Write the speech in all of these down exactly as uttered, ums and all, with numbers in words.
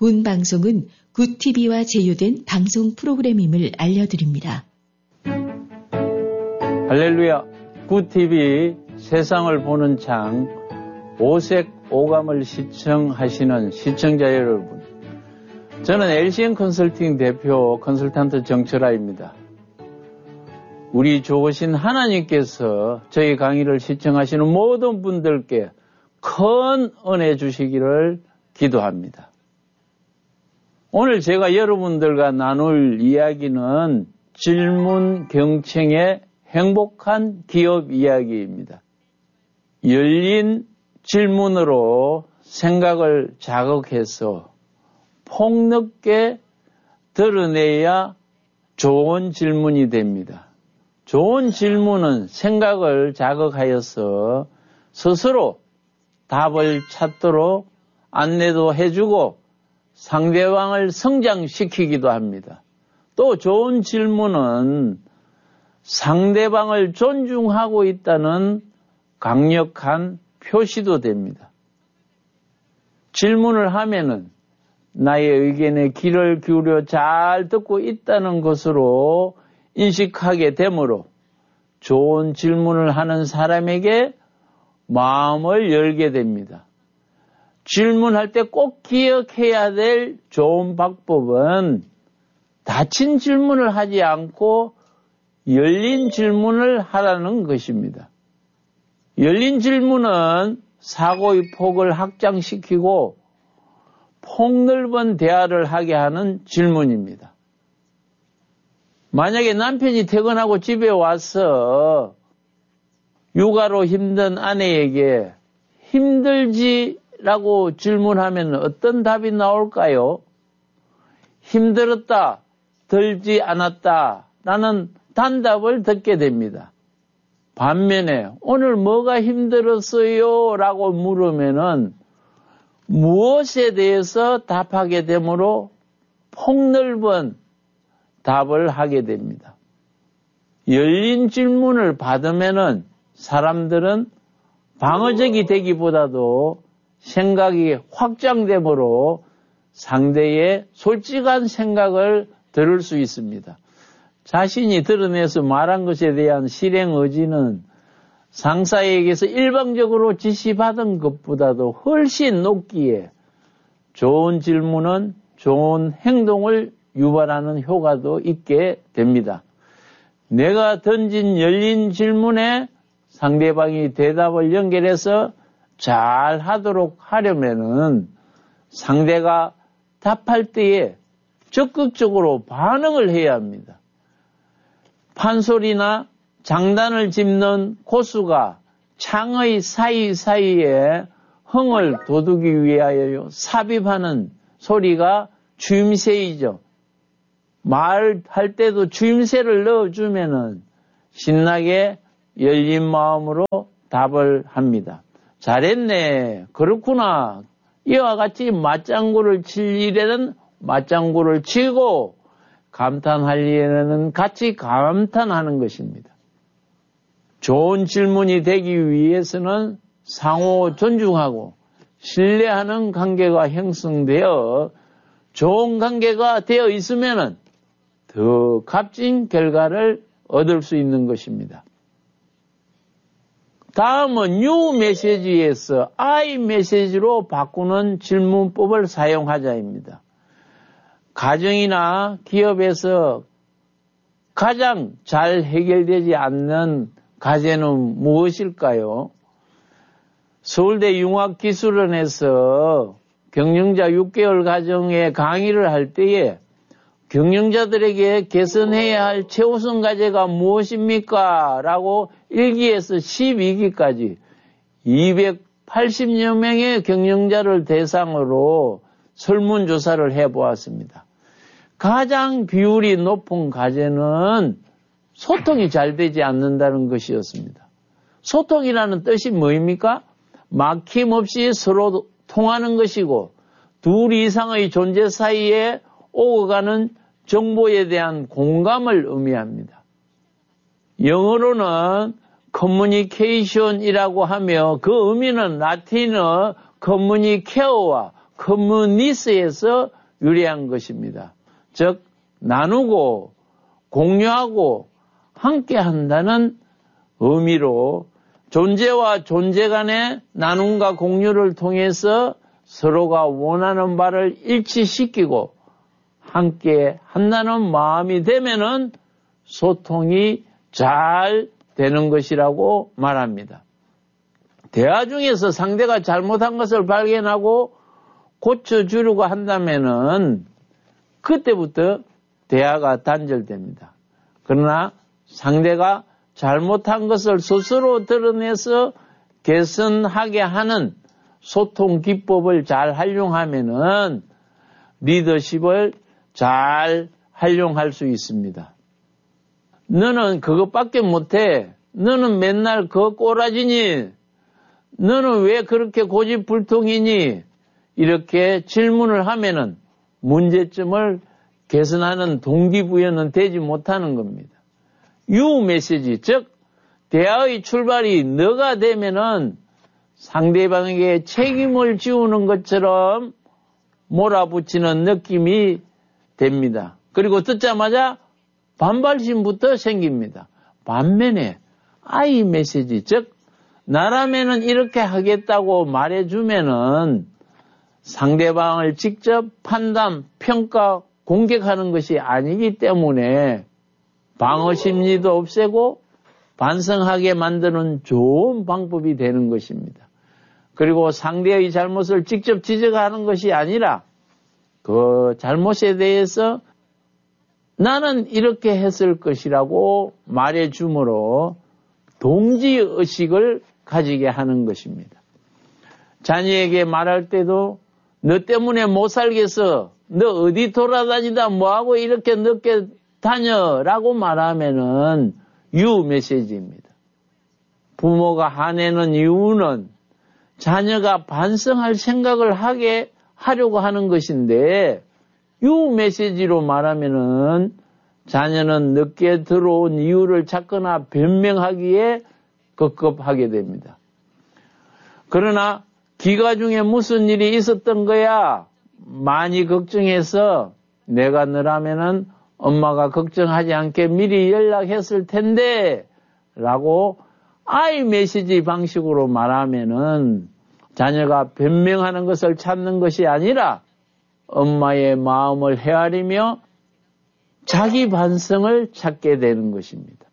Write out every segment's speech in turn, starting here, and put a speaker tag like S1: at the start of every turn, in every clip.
S1: 본 방송은 굿티비와 제휴된 방송 프로그램임을 알려드립니다.
S2: 할렐루야, 굿티비 세상을 보는 창 오색 오감을 시청하시는 시청자 여러분, 저는 엘시엔 컨설팅 대표 컨설턴트 정철아입니다. 우리 좋으신 하나님께서 저희 강의를 시청하시는 모든 분들께 큰 은혜 주시기를 기도합니다. 오늘 제가 여러분들과 나눌 이야기는 질문 경청의 행복한 기업 이야기입니다. 열린 질문으로 생각을 자극해서 폭넓게 드러내야 좋은 질문이 됩니다. 좋은 질문은 생각을 자극하여서 스스로 답을 찾도록 안내도 해주고 상대방을 성장시키기도 합니다. 또 좋은 질문은 상대방을 존중하고 있다는 강력한 표시도 됩니다. 질문을 하면은 나의 의견에 귀를 기울여 잘 듣고 있다는 것으로 인식하게 되므로 좋은 질문을 하는 사람에게 마음을 열게 됩니다. 질문할 때 꼭 기억해야 될 좋은 방법은 닫힌 질문을 하지 않고 열린 질문을 하라는 것입니다. 열린 질문은 사고의 폭을 확장시키고 폭넓은 대화를 하게 하는 질문입니다. 만약에 남편이 퇴근하고 집에 와서 육아로 힘든 아내에게 힘들지라고 질문하면 어떤 답이 나올까요? 힘들었다, 들지 않았다 라는 단답을 듣게 됩니다. 반면에 오늘 뭐가 힘들었어요? 라고 물으면은 무엇에 대해서 답하게 되므로 폭넓은 답을 하게 됩니다. 열린 질문을 받으면은 사람들은 방어적이 되기보다도 생각이 확장되므로 상대의 솔직한 생각을 들을 수 있습니다. 자신이 드러내서 말한 것에 대한 실행 의지는 상사에게서 일방적으로 지시받은 것보다도 훨씬 높기에 좋은 질문은 좋은 행동을 유발하는 효과도 있게 됩니다. 내가 던진 열린 질문에 상대방이 대답을 연결해서 잘 하도록 하려면은 상대가 답할 때에 적극적으로 반응을 해야 합니다. 판소리나 장단을 짚는 고수가 창의 사이사이에 흥을 돋우기 위하여 삽입하는 소리가 주임새이죠. 말할 때도 주임새를 넣어주면은 신나게 열린 마음으로 답을 합니다. 잘했네. 그렇구나. 이와 같이 맞장구를 칠 일에는 맞장구를 치고 감탄할 일에는 같이 감탄하는 것입니다. 좋은 질문이 되기 위해서는 상호 존중하고 신뢰하는 관계가 형성되어 좋은 관계가 되어 있으면은 더 값진 결과를 얻을 수 있는 것입니다. 다음은 뉴 메시지에서 I 메시지로 바꾸는 질문법을 사용하자입니다. 가정이나 기업에서 가장 잘 해결되지 않는 과제는 무엇일까요? 서울대 융합기술원에서 경영자 육 개월 과정에 강의를 할 때에 경영자들에게 개선해야 할 최우선 과제가 무엇입니까? 라고 일 기에서 십이 기까지 이백팔십여 명의 경영자를 대상으로 설문조사를 해보았습니다. 가장 비율이 높은 과제는 소통이 잘 되지 않는다는 것이었습니다. 소통이라는 뜻이 뭐입니까? 막힘없이 서로 통하는 것이고 둘 이상의 존재 사이에 오고 가는 정보에 대한 공감을 의미합니다. 영어로는 communication이라고 하며 그 의미는 라틴어 communicare와 커뮤니스에서 유래한 것입니다. 즉 나누고 공유하고 함께 한다는 의미로 존재와 존재 간의 나눔과 공유를 통해서 서로가 원하는 바를 일치시키고 함께 한다는 마음이 되면은 소통이 잘 되는 것이라고 말합니다. 대화 중에서 상대가 잘못한 것을 발견하고 고쳐주려고 한다면은 그때부터 대화가 단절됩니다. 그러나 상대가 잘못한 것을 스스로 드러내서 개선하게 하는 소통 기법을 잘 활용하면은 리더십을 잘 활용할 수 있습니다. 너는 그것밖에 못해. 너는 맨날 그 꼬라지니? 너는 왜 그렇게 고집불통이니? 이렇게 질문을 하면은 문제점을 개선하는 동기부여는 되지 못하는 겁니다. 유 메시지, 즉 대화의 출발이 너가 되면은 상대방에게 책임을 지우는 것처럼 몰아붙이는 느낌이 됩니다. 그리고 듣자마자 반발심부터 생깁니다. 반면에 아이 메시지, 즉 나라면은 이렇게 하겠다고 말해주면은 상대방을 직접 판단, 평가, 공격하는 것이 아니기 때문에 방어 심리도 없애고 반성하게 만드는 좋은 방법이 되는 것입니다. 그리고 상대의 잘못을 직접 지적하는 것이 아니라 그 잘못에 대해서 나는 이렇게 했을 것이라고 말해주므로 동지의식을 가지게 하는 것입니다. 자녀에게 말할 때도 너 때문에 못 살겠어. 너 어디 돌아다니다 뭐하고 이렇게 늦게 다녀라고 말하면은 유 메시지입니다. 부모가 화내는 이유는 자녀가 반성할 생각을 하게 하려고 하는 것인데 유 메시지로 말하면은 자녀는 늦게 들어온 이유를 찾거나 변명하기에 급급하게 됩니다. 그러나 기가 중에 무슨 일이 있었던 거야? 많이 걱정해서 내가 너라면은 엄마가 걱정하지 않게 미리 연락했을 텐데 라고 아이 메시지 방식으로 말하면은 자녀가 변명하는 것을 찾는 것이 아니라 엄마의 마음을 헤아리며 자기 반성을 찾게 되는 것입니다.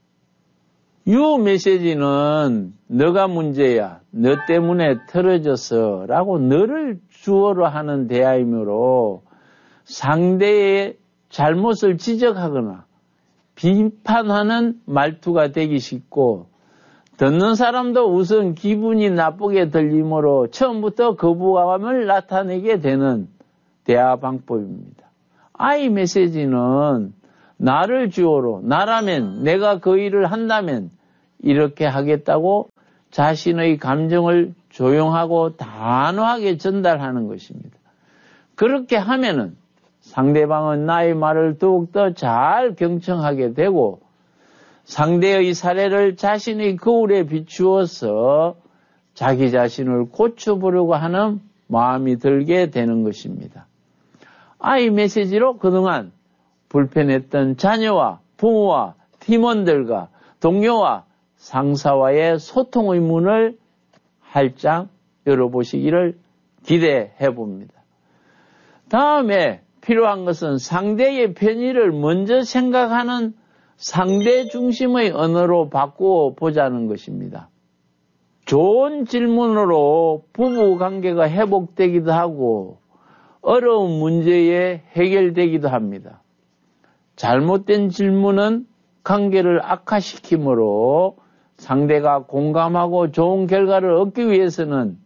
S2: 유 메시지는 너가 문제야, 너 때문에 틀어졌어 라고 너를 주어로 하는 대화이므로 상대의 잘못을 지적하거나 비판하는 말투가 되기 쉽고 듣는 사람도 우선 기분이 나쁘게 들리므로 처음부터 거부감을 나타내게 되는 대화 방법입니다. 아이 메시지는 나를 주어로, 나라면 내가 그 일을 한다면 이렇게 하겠다고 자신의 감정을 조용하고 단호하게 전달하는 것입니다. 그렇게 하면은 상대방은 나의 말을 더욱더 잘 경청하게 되고 상대의 사례를 자신의 거울에 비추어서 자기 자신을 고쳐보려고 하는 마음이 들게 되는 것입니다. 아이 메시지로 그동안 불편했던 자녀와 부모와 팀원들과 동료와 상사와의 소통의 문을 활짝 열어보시기를 기대해 봅니다. 다음에 필요한 것은 상대의 편의를 먼저 생각하는 상대 중심의 언어로 바꾸어 보자는 것입니다. 좋은 질문으로 부부 관계가 회복되기도 하고 어려운 문제에 해결되기도 합니다. 잘못된 질문은 관계를 악화시키므로 상대가 공감하고 좋은 결과를 얻기 위해서는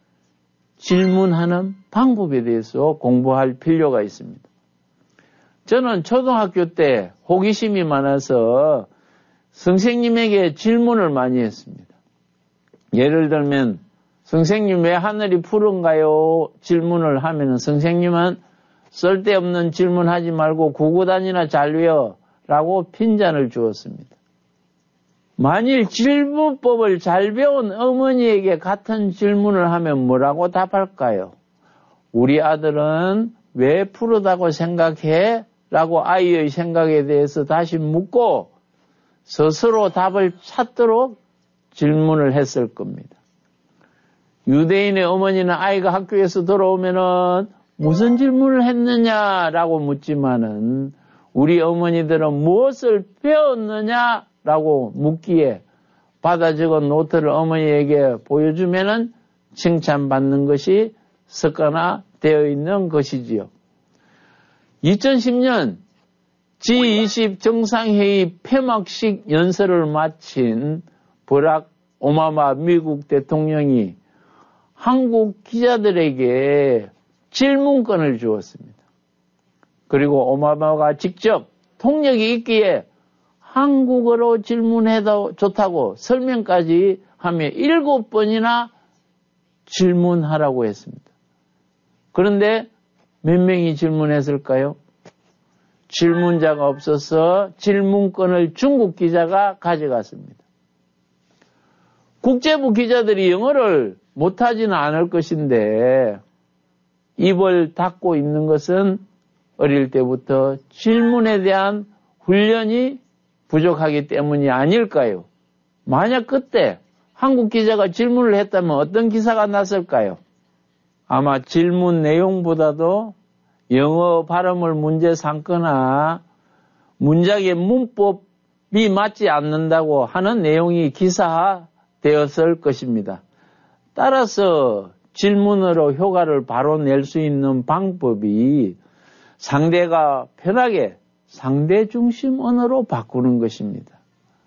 S2: 질문하는 방법에 대해서 공부할 필요가 있습니다. 저는 초등학교 때 호기심이 많아서 선생님에게 질문을 많이 했습니다. 예를 들면 선생님 왜 하늘이 푸른가요? 질문을 하면 선생님은 쓸데없는 질문하지 말고 구구단이나 잘 외워 라고 핀잔을 주었습니다. 만일 질문법을 잘 배운 어머니에게 같은 질문을 하면 뭐라고 답할까요? 우리 아들은 왜 푸르다고 생각해? 라고 아이의 생각에 대해서 다시 묻고 스스로 답을 찾도록 질문을 했을 겁니다. 유대인의 어머니는 아이가 학교에서 돌아오면은 무슨 질문을 했느냐라고 묻지만은 우리 어머니들은 무엇을 배웠느냐라고 묻기에 받아 적은 노트를 어머니에게 보여주면은 칭찬받는 것이 습관화되어 있는 것이지요. 이천십 년 지 이십 정상회의 폐막식 연설을 마친 버락 오바마 미국 대통령이 한국 기자들에게 질문권을 주었습니다. 그리고 오바마가 직접 통역이 있기에 한국어로 질문해도 좋다고 설명까지 하며 일곱 번이나 질문하라고 했습니다. 그런데 몇 명이 질문했을까요? 질문자가 없어서 질문권을 중국 기자가 가져갔습니다. 국제부 기자들이 영어를 못하지는 않을 것인데 입을 닫고 있는 것은 어릴 때부터 질문에 대한 훈련이 부족하기 때문이 아닐까요? 만약 그때 한국 기자가 질문을 했다면 어떤 기사가 났을까요? 아마 질문 내용보다도 영어 발음을 문제 삼거나 문장의 문법이 맞지 않는다고 하는 내용이 기사화되었을 것입니다. 따라서 질문으로 효과를 바로 낼 수 있는 방법이 상대가 편하게 상대 중심 언어로 바꾸는 것입니다.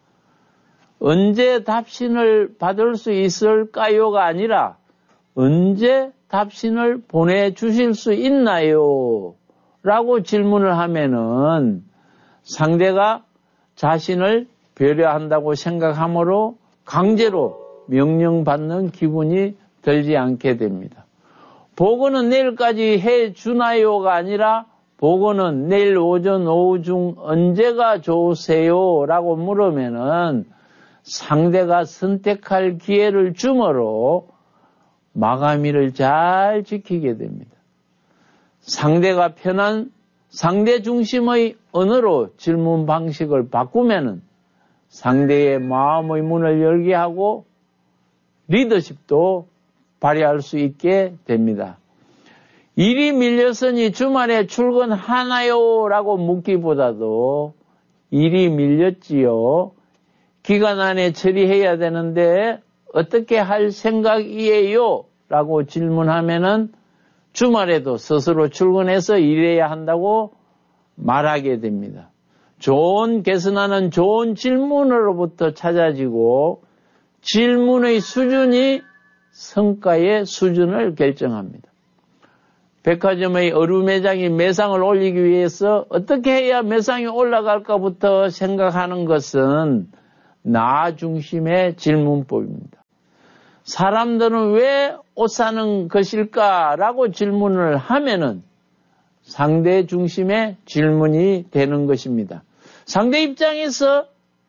S2: 언제 답신을 받을 수 있을까요가 아니라 언제 답신을 보내주실 수 있나요? 라고 질문을 하면은 상대가 자신을 배려한다고 생각하므로 강제로 명령받는 기분이 들지 않게 됩니다. 보고는 내일까지 해주나요가 아니라 보고는 내일 오전 오후 중 언제가 좋으세요? 라고 물으면은 상대가 선택할 기회를 주므로 마감일을 잘 지키게 됩니다. 상대가 편한 상대 중심의 언어로 질문 방식을 바꾸면은 상대의 마음의 문을 열게 하고 리더십도 발휘할 수 있게 됩니다. 일이 밀렸으니 주말에 출근하나요? 라고 묻기보다도 일이 밀렸지요. 기간 안에 처리해야 되는데 어떻게 할 생각이에요? 라고 질문하면은 주말에도 스스로 출근해서 일해야 한다고 말하게 됩니다. 좋은 개선하는 좋은 질문으로부터 찾아지고 질문의 수준이 성과의 수준을 결정합니다. 백화점의 어루 매장이 매상을 올리기 위해서 어떻게 해야 매상이 올라갈까부터 생각하는 것은 나 중심의 질문법입니다. 사람들은 왜 옷 사는 것일까라고 질문을 하면은 상대 중심의 질문이 되는 것입니다. 상대 입장에서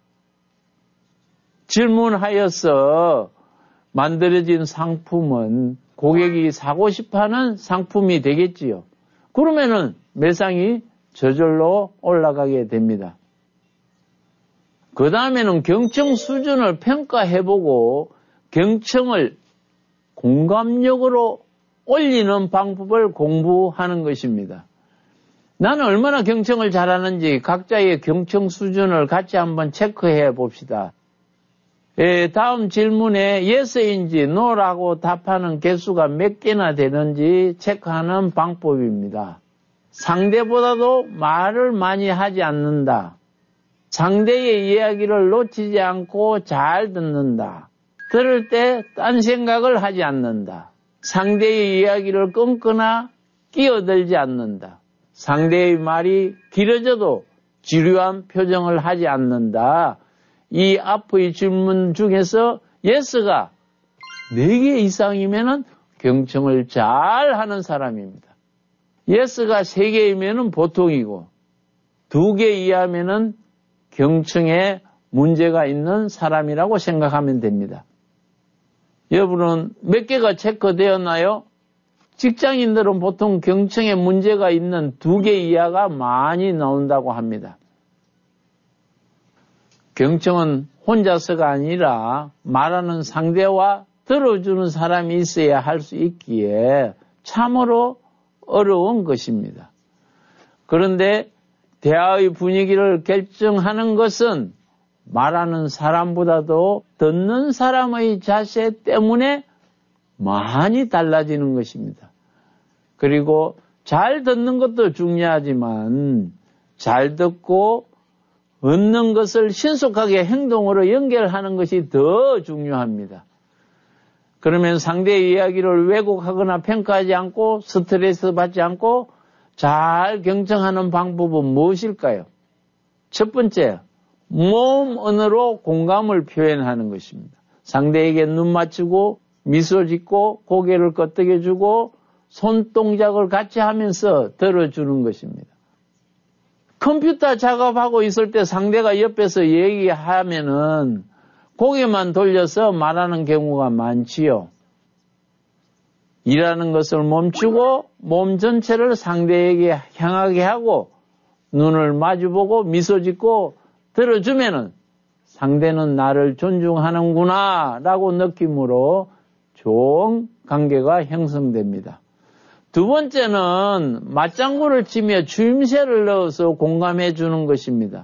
S2: 질문하여서 만들어진 상품은 고객이 사고 싶어하는 상품이 되겠지요. 그러면은 매상이 저절로 올라가게 됩니다. 그 다음에는 경청 수준을 평가해보고 경청을 공감력으로 올리는 방법을 공부하는 것입니다. 나는 얼마나 경청을 잘하는지 각자의 경청 수준을 같이 한번 체크해 봅시다. 예, 다음 질문에 yes인지 no라고 답하는 개수가 몇 개나 되는지 체크하는 방법입니다. 상대보다도 말을 많이 하지 않는다. 상대의 이야기를 놓치지 않고 잘 듣는다. 들을 때 딴 생각을 하지 않는다. 상대의 이야기를 끊거나 끼어들지 않는다. 상대의 말이 길어져도 지루한 표정을 하지 않는다. 이 앞의 질문 중에서 yes가 네 개 이상이면 경청을 잘 하는 사람입니다. yes가 세 개이면 보통이고 두 개 이하면 경청에 문제가 있는 사람이라고 생각하면 됩니다. 여러분은 몇 개가 체크되었나요? 직장인들은 보통 경청에 문제가 있는 두 개 이하가 많이 나온다고 합니다. 경청은 혼자서가 아니라 말하는 상대와 들어주는 사람이 있어야 할 수 있기에 참으로 어려운 것입니다. 그런데 대화의 분위기를 결정하는 것은 말하는 사람보다도 듣는 사람의 자세 때문에 많이 달라지는 것입니다. 그리고 잘 듣는 것도 중요하지만 잘 듣고 얻는 것을 신속하게 행동으로 연결하는 것이 더 중요합니다. 그러면 상대의 이야기를 왜곡하거나 평가하지 않고 스트레스 받지 않고 잘 경청하는 방법은 무엇일까요? 첫 번째, 몸 언어로 공감을 표현하는 것입니다. 상대에게 눈 맞추고 미소 짓고 고개를 끄덕여주고 손동작을 같이 하면서 들어주는 것입니다. 컴퓨터 작업하고 있을 때 상대가 옆에서 얘기하면은 고개만 돌려서 말하는 경우가 많지요. 일하는 것을 멈추고 몸 전체를 상대에게 향하게 하고 눈을 마주보고 미소 짓고 들어주면은 상대는 나를 존중하는구나 라고 느낌으로 좋은 관계가 형성됩니다. 두 번째는 맞장구를 치며 주임새를 넣어서 공감해 주는 것입니다.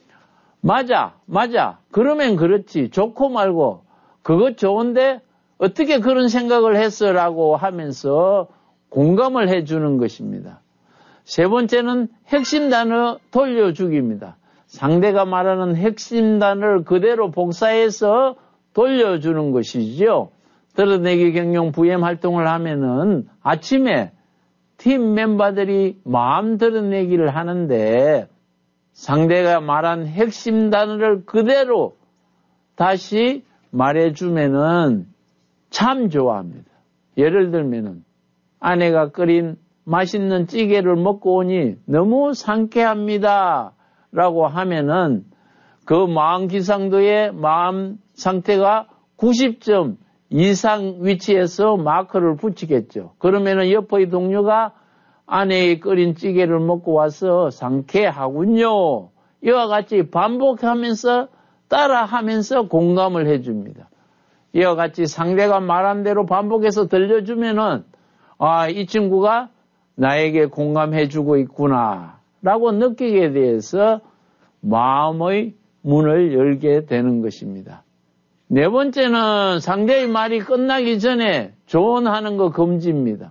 S2: 맞아, 맞아. 그러면 그렇지. 좋고 말고. 그거 좋은데 어떻게 그런 생각을 했어라고 하면서 공감을 해 주는 것입니다. 세 번째는 핵심 단어 돌려주기입니다. 상대가 말하는 핵심 단어를 그대로 복사해서 돌려주는 것이죠. 들어내기 경영 브이엠 활동을 하면은 아침에 팀 멤버들이 마음 드러내기를 하는데 상대가 말한 핵심 단어를 그대로 다시 말해주면은 참 좋아합니다. 예를 들면은 아내가 끓인 맛있는 찌개를 먹고 오니 너무 상쾌합니다 라고 하면은 그 마음 기상도의 마음 상태가 구십 점 이상 위치에서 마크를 붙이겠죠. 그러면은 옆의 동료가 아내의 끓인 찌개를 먹고 와서 상쾌하군요. 이와 같이 반복하면서 따라하면서 공감을 해줍니다. 이와 같이 상대가 말한 대로 반복해서 들려주면은 아, 이 친구가 나에게 공감해주고 있구나 라고 느끼게 돼서 마음의 문을 열게 되는 것입니다. 네 번째는 상대의 말이 끝나기 전에 조언하는 거 금지입니다.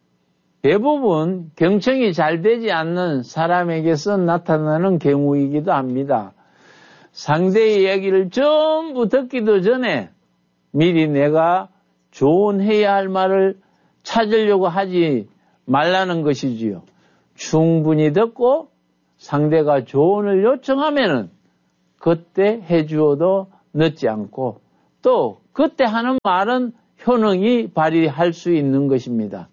S2: 대부분 경청이 잘 되지 않는 사람에게서 나타나는 경우이기도 합니다. 상대의 이야기를 전부 듣기도 전에 미리 내가 조언해야 할 말을 찾으려고 하지 말라는 것이지요. 충분히 듣고 상대가 조언을 요청하면은 그때 해주어도 늦지 않고 또 그때 하는 말은 효능이 발휘할 수 있는 것입니다.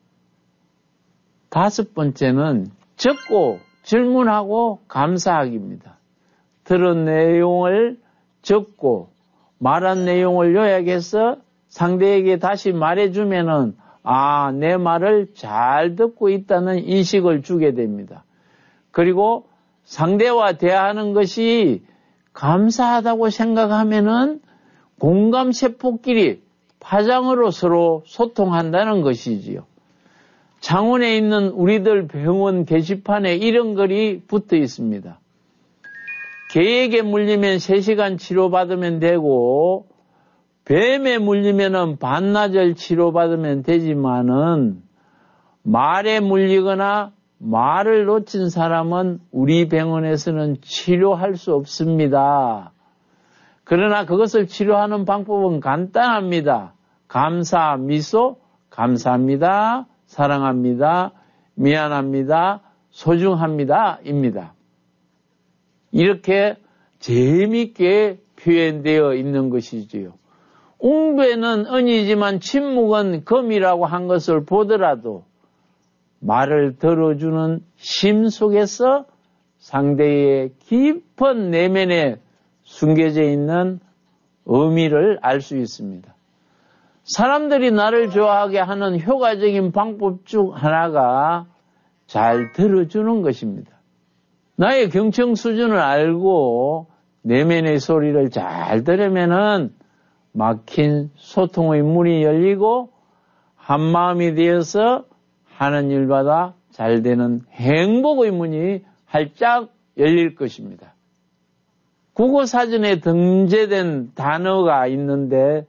S2: 다섯 번째는 적고 질문하고 감사하기입니다. 들은 내용을 적고 말한 내용을 요약해서 상대에게 다시 말해주면은 아, 내 말을 잘 듣고 있다는 인식을 주게 됩니다. 그리고 상대와 대화하는 것이 감사하다고 생각하면은 공감세포끼리 파장으로 서로 소통한다는 것이지요. 창원에 있는 우리들 병원 게시판에 이런 글이 붙어 있습니다. 개에게 물리면 세 시간 치료받으면 되고 뱀에 물리면 반나절 치료받으면 되지만은 말에 물리거나 말을 놓친 사람은 우리 병원에서는 치료할 수 없습니다. 그러나 그것을 치료하는 방법은 간단합니다. 감사, 미소, 감사합니다, 사랑합니다, 미안합니다, 소중합니다 입니다. 이렇게 재미있게 표현되어 있는 것이지요. 웅배는 은이지만 침묵은 금이라고 한 것을 보더라도 말을 들어주는 심 속에서 상대의 깊은 내면에 숨겨져 있는 의미를 알 수 있습니다. 사람들이 나를 좋아하게 하는 효과적인 방법 중 하나가 잘 들어주는 것입니다. 나의 경청 수준을 알고 내면의 소리를 잘 들으면은 막힌 소통의 문이 열리고 한마음이 되어서 하는 일마다 잘 되는 행복의 문이 활짝 열릴 것입니다. 국어사전에 등재된 단어가 있는데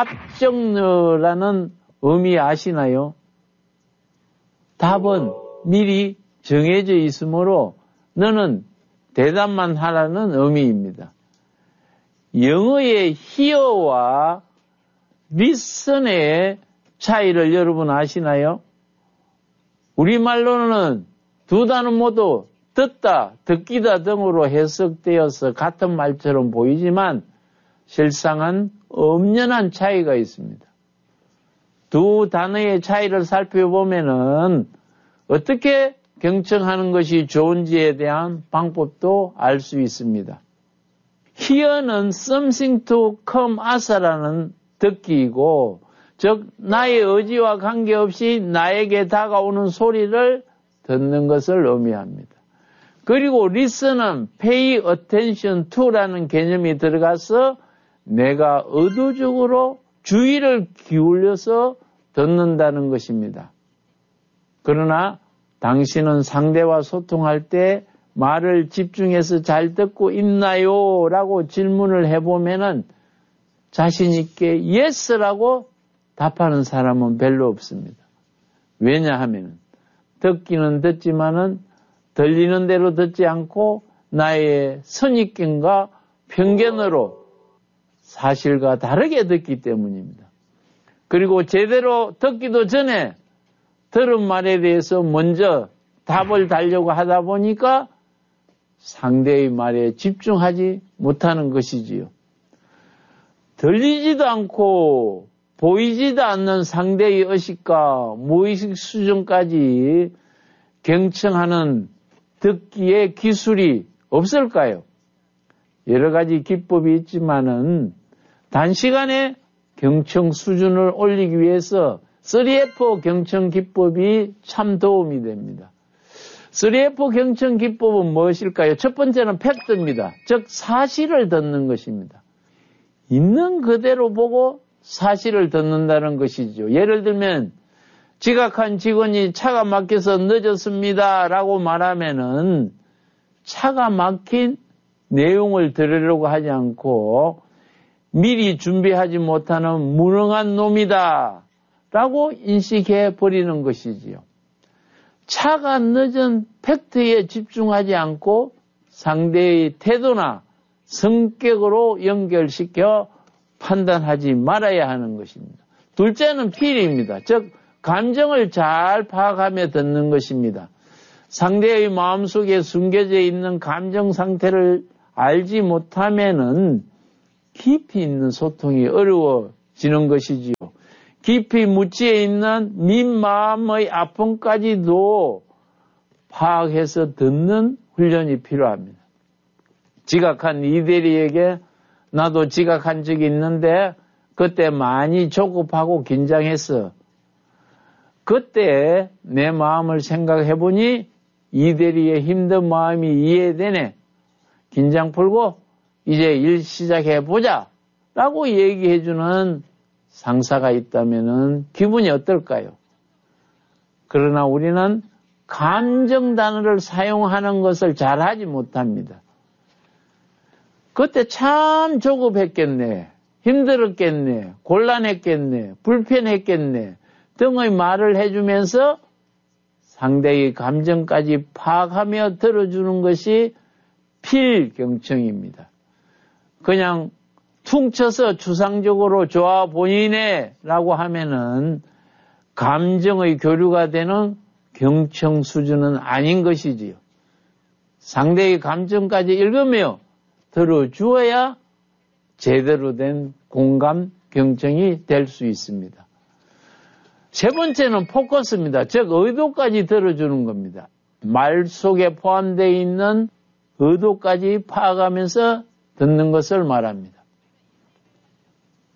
S2: 답정너라는 의미 아시나요? 답은 미리 정해져 있으므로 너는 대답만 하라는 의미입니다. 영어의 hear와 listen의 차이를 여러분 아시나요? 우리말로는 두 단어 모두 듣다, 듣기다 등으로 해석되어서 같은 말처럼 보이지만 실상은 엄연한 차이가 있습니다. 두 단어의 차이를 살펴보면은 어떻게 경청하는 것이 좋은지에 대한 방법도 알 수 있습니다. hear는 something to come as라는 듣기이고, 즉 나의 의지와 관계없이 나에게 다가오는 소리를 듣는 것을 의미합니다. 그리고 listen은 pay attention to라는 개념이 들어가서 내가 의도적으로 주의를 기울여서 듣는다는 것입니다. 그러나 당신은 상대와 소통할 때 말을 집중해서 잘 듣고 있나요? 라고 질문을 해보면은 자신있게 yes라고 답하는 사람은 별로 없습니다. 왜냐하면 듣기는 듣지만은 들리는 대로 듣지 않고 나의 선입견과 편견으로 사실과 다르게 듣기 때문입니다. 그리고 제대로 듣기도 전에 들은 말에 대해서 먼저 답을 달려고 하다 보니까 상대의 말에 집중하지 못하는 것이지요. 들리지도 않고 보이지도 않는 상대의 의식과 무의식 수준까지 경청하는 듣기의 기술이 없을까요? 여러 가지 기법이 있지만은 단시간에 경청 수준을 올리기 위해서 쓰리 에프 경청 기법이 참 도움이 됩니다. 쓰리 에프 경청 기법은 무엇일까요? 첫 번째는 팩트입니다. 즉 사실을 듣는 것입니다. 있는 그대로 보고 사실을 듣는다는 것이죠. 예를 들면 지각한 직원이 차가 막혀서 늦었습니다 라고 말하면은 차가 막힌 내용을 들으려고 하지 않고 미리 준비하지 못하는 무능한 놈이다 라고 인식해 버리는 것이지요. 차가 늦은 팩트에 집중하지 않고 상대의 태도나 성격으로 연결시켜 판단하지 말아야 하는 것입니다. 둘째는 필입니다. 즉 감정을 잘 파악하며 듣는 것입니다. 상대의 마음속에 숨겨져 있는 감정 상태를 알지 못하면은 깊이 있는 소통이 어려워지는 것이지요. 깊이 묻지에 있는 네 마음의 아픔까지도 파악해서 듣는 훈련이 필요합니다. 지각한 이 대리에게 나도 지각한 적이 있는데 그때 많이 조급하고 긴장했어. 그때 내 마음을 생각해보니 이 대리의 힘든 마음이 이해되네. 긴장 풀고 이제 일 시작해보자 라고 얘기해주는 상사가 있다면 기분이 어떨까요? 그러나 우리는 감정 단어를 사용하는 것을 잘하지 못합니다. 그때 참 조급했겠네, 힘들었겠네, 곤란했겠네, 불편했겠네 등의 말을 해주면서 상대의 감정까지 파악하며 들어주는 것이 필경청입니다. 그냥 퉁쳐서 추상적으로 좋아 보이네 라고 하면은 감정의 교류가 되는 경청 수준은 아닌 것이지요. 상대의 감정까지 읽으며 들어주어야 제대로 된 공감 경청이 될 수 있습니다. 세 번째는 포커스입니다. 즉 의도까지 들어주는 겁니다. 말 속에 포함되어 있는 의도까지 파악하면서 듣는 것을 말합니다.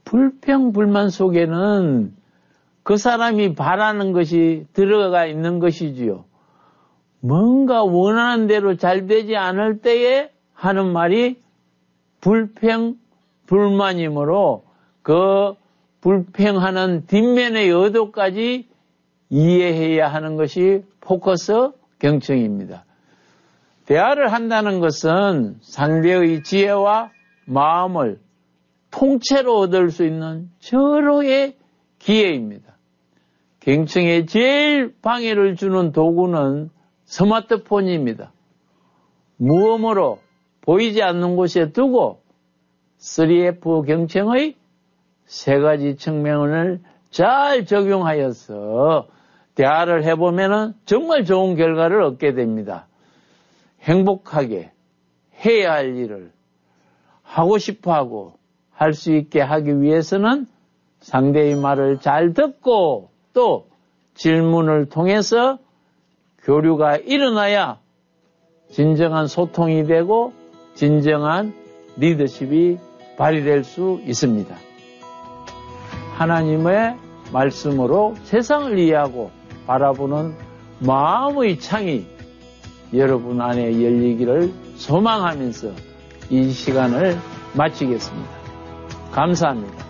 S2: 불평, 불만 속에는 그 사람이 바라는 것이 들어가 있는 것이지요. 뭔가 원하는 대로 잘 되지 않을 때에 하는 말이 불평, 불만이므로 그 불평하는 뒷면의 의도까지 이해해야 하는 것이 포커스 경청입니다. 대화를 한다는 것은 상대의 지혜와 마음을 통째로 얻을 수 있는 절호의 기회입니다. 경청에 제일 방해를 주는 도구는 스마트폰입니다. 무음으로 보이지 않는 곳에 두고 쓰리 에프 경청의 세 가지 측면을 잘 적용하여서 대화를 해보면 정말 좋은 결과를 얻게 됩니다. 행복하게 해야 할 일을 하고 싶어하고 할 수 있게 하기 위해서는 상대의 말을 잘 듣고 또 질문을 통해서 교류가 일어나야 진정한 소통이 되고 진정한 리더십이 발휘될 수 있습니다. 하나님의 말씀으로 세상을 이해하고 바라보는 마음의 창이 여러분 안에 열리기를 소망하면서 이 시간을 마치겠습니다. 감사합니다.